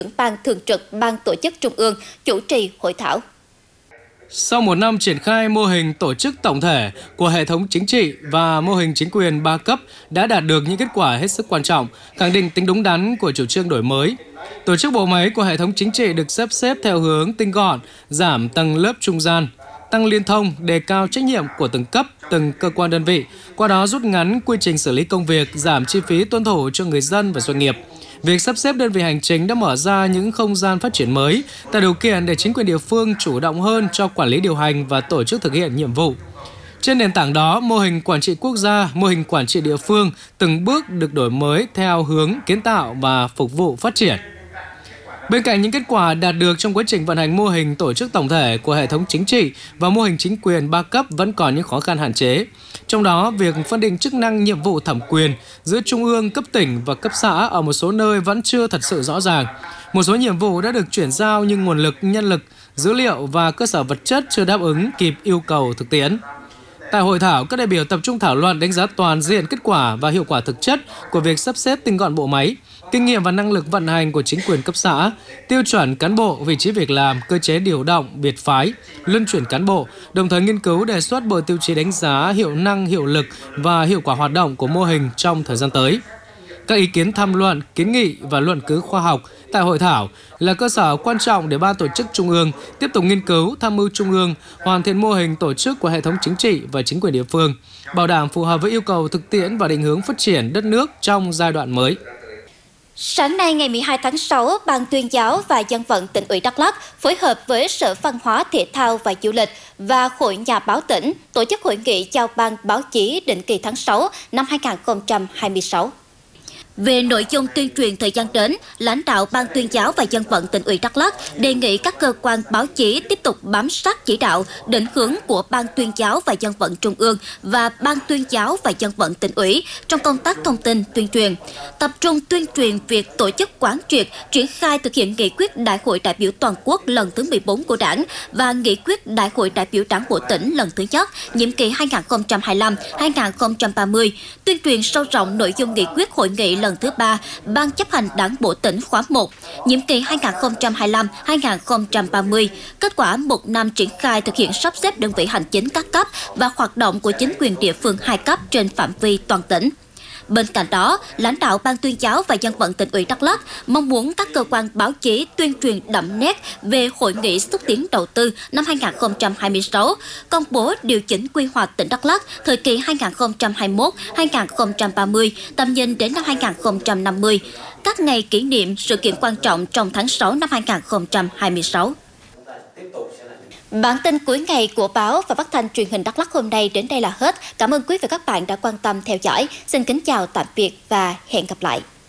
Ban Thường trực Ban Tổ chức Trung ương chủ trì hội thảo. Sau một năm triển khai mô hình tổ chức tổng thể của hệ thống chính trị và mô hình chính quyền 3 cấp đã đạt được những kết quả hết sức quan trọng, khẳng định tính đúng đắn của chủ trương đổi mới. Tổ chức bộ máy của hệ thống chính trị được sắp xếp theo hướng tinh gọn, giảm tầng lớp trung gian, tăng liên thông, đề cao trách nhiệm của từng cấp, từng cơ quan đơn vị, qua đó rút ngắn quy trình xử lý công việc, giảm chi phí tuân thủ cho người dân và doanh nghiệp. Việc sắp xếp đơn vị hành chính đã mở ra những không gian phát triển mới, tạo điều kiện để chính quyền địa phương chủ động hơn cho quản lý điều hành và tổ chức thực hiện nhiệm vụ. Trên nền tảng đó, mô hình quản trị quốc gia, mô hình quản trị địa phương từng bước được đổi mới theo hướng kiến tạo và phục vụ phát triển. Bên cạnh những kết quả đạt được trong quá trình vận hành mô hình tổ chức tổng thể của hệ thống chính trị và mô hình chính quyền 3 cấp vẫn còn những khó khăn hạn chế. Trong đó, việc phân định chức năng nhiệm vụ thẩm quyền giữa trung ương, cấp tỉnh và cấp xã ở một số nơi vẫn chưa thật sự rõ ràng. Một số nhiệm vụ đã được chuyển giao nhưng nguồn lực, nhân lực, dữ liệu và cơ sở vật chất chưa đáp ứng kịp yêu cầu thực tiễn. Tại hội thảo, các đại biểu tập trung thảo luận đánh giá toàn diện kết quả và hiệu quả thực chất của việc sắp xếp tinh gọn bộ máy, kinh nghiệm và năng lực vận hành của chính quyền cấp xã, tiêu chuẩn cán bộ, vị trí việc làm, cơ chế điều động, biệt phái, luân chuyển cán bộ, đồng thời nghiên cứu đề xuất bộ tiêu chí đánh giá hiệu năng, hiệu lực và hiệu quả hoạt động của mô hình trong thời gian tới. Các ý kiến tham luận, kiến nghị và luận cứ khoa học tại hội thảo là cơ sở quan trọng để Ban Tổ chức Trung ương tiếp tục nghiên cứu, tham mưu Trung ương, hoàn thiện mô hình tổ chức của hệ thống chính trị và chính quyền địa phương, bảo đảm phù hợp với yêu cầu thực tiễn và định hướng phát triển đất nước trong giai đoạn mới. Sáng nay ngày 12 tháng 6, Ban Tuyên giáo và Dân vận tỉnh ủy Đắk Lắk phối hợp với Sở Văn hóa Thể thao và Du lịch và Hội Nhà báo tỉnh tổ chức hội nghị giao ban báo chí định kỳ tháng 6 năm 2026. Về nội dung tuyên truyền thời gian đến, lãnh đạo Ban Tuyên giáo và Dân vận tỉnh ủy Đắk Lắk đề nghị các cơ quan báo chí tiếp tục bám sát chỉ đạo, định hướng của Ban Tuyên giáo và Dân vận Trung ương và Ban Tuyên giáo và Dân vận tỉnh ủy trong công tác thông tin tuyên truyền, tập trung tuyên truyền việc tổ chức quán triệt, triển khai thực hiện nghị quyết Đại hội đại biểu toàn quốc lần thứ 14 của Đảng và nghị quyết Đại hội đại biểu Đảng bộ tỉnh lần thứ nhất, nhiệm kỳ 2025-2030, tuyên truyền sâu rộng nội dung nghị quyết hội nghị lần thứ 3 Ban chấp hành Đảng bộ tỉnh khóa 1, nhiệm kỳ 2025-2030, kết quả một năm triển khai thực hiện sắp xếp đơn vị hành chính các cấp và hoạt động của chính quyền địa phương 2 cấp trên phạm vi toàn tỉnh. Bên cạnh đó, lãnh đạo Ban Tuyên giáo và Dân vận tỉnh ủy Đắk Lắk mong muốn các cơ quan báo chí tuyên truyền đậm nét về Hội nghị xúc tiến đầu tư năm 2026, công bố điều chỉnh quy hoạch tỉnh Đắk Lắk thời kỳ 2021-2030, tầm nhìn đến năm 2050, các ngày kỷ niệm, sự kiện quan trọng trong tháng 6 năm 2026. Bản tin cuối ngày của báo và phát thanh truyền hình Đắk Lắk hôm nay đến đây là hết. Cảm ơn quý vị và các bạn đã quan tâm theo dõi. Xin kính chào tạm biệt và hẹn gặp lại.